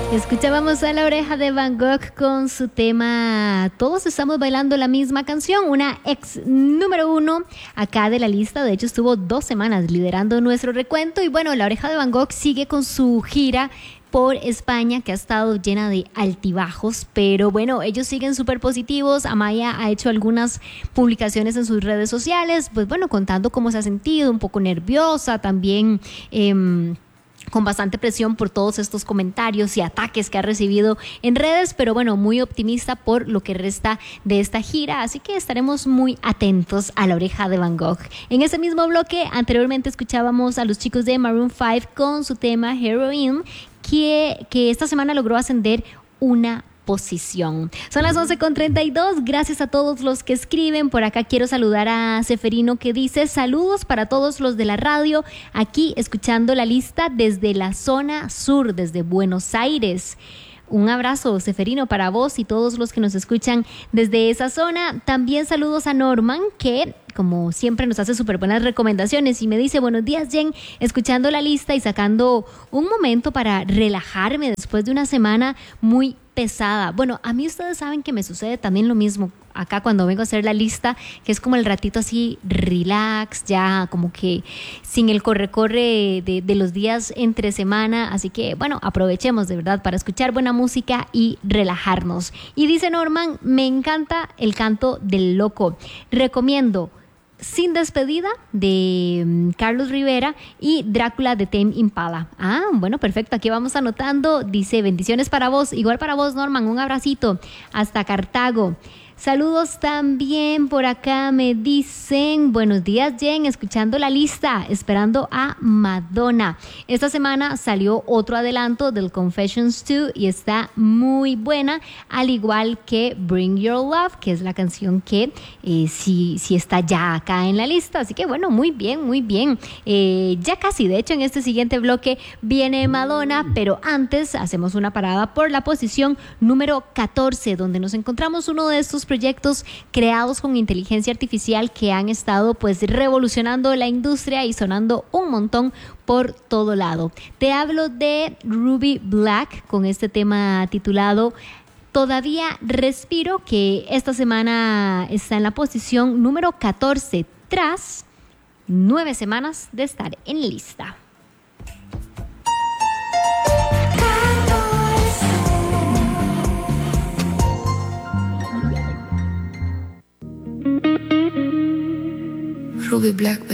Escuchábamos a La Oreja de Van Gogh con su tema Todos estamos bailando la misma canción, una ex número 1 acá de la lista. De hecho estuvo 2 semanas liderando nuestro recuento y bueno, La Oreja de Van Gogh sigue con su gira por España, que ha estado llena de altibajos, pero bueno, ellos siguen súper positivos. Amaya ha hecho algunas publicaciones en sus redes sociales, pues bueno, contando cómo se ha sentido, un poco nerviosa, también con bastante presión por todos estos comentarios y ataques que ha recibido en redes, pero bueno, muy optimista por lo que resta de esta gira, así que estaremos muy atentos a La Oreja de Van Gogh. En ese mismo bloque, anteriormente escuchábamos a los chicos de Maroon 5 con su tema Heroin, que esta semana logró ascender una posición. Son las 11:32. Gracias a todos los que escriben. Por acá quiero saludar a Seferino, que dice: saludos para todos los de la radio, aquí escuchando la lista desde la zona sur, desde Buenos Aires. Un abrazo, Seferino, para vos y todos los que nos escuchan desde esa zona. También saludos a Norman, que como siempre nos hace súper buenas recomendaciones y me dice: buenos días, Jen, escuchando la lista y sacando un momento para relajarme después de una semana muy pesada. Bueno, a mí ustedes saben que me sucede también lo mismo acá cuando vengo a hacer la lista, que es como el ratito así relax, ya como que sin el corre-corre de los días entre semana, así que bueno, aprovechemos de verdad para escuchar buena música y relajarnos. Y dice Norman: me encanta el canto del loco, recomiendo Sin Despedida de Carlos Rivera y Drácula de Tame Impala. Ah, bueno, perfecto, aquí vamos anotando. Dice: bendiciones para vos, igual para vos, Norman, un abracito hasta Cartago. Saludos también por acá, me dicen: buenos días, Jen, escuchando la lista, esperando a Madonna. Esta semana salió otro adelanto del Confessions 2 y está muy buena, al igual que Bring Your Love, que es la canción que sí está ya acá en la lista. Así que bueno, muy bien, muy bien. Ya casi, de hecho, en este siguiente bloque viene Madonna, pero antes hacemos una parada por la posición número 14, donde nos encontramos uno de estos proyectos creados con inteligencia artificial que han estado pues revolucionando la industria y sonando un montón por todo lado. Te hablo de Ruby Black con este tema titulado Todavía Respiro, que esta semana está en la posición número 14 tras 9 semanas de estar en lista. Ruby Black.